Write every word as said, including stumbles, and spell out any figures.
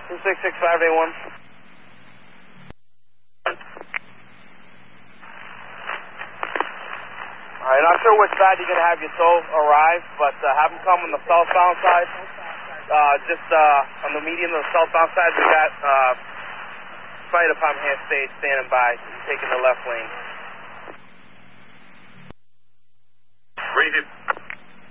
two six six five eight one. Alright, not sure which side you're going to have your tow arrive, but uh, have them come on the southbound side. Uh, just uh, on the median of the southbound side, we got uh, fire department here stage standing by, taking the left lane. Rated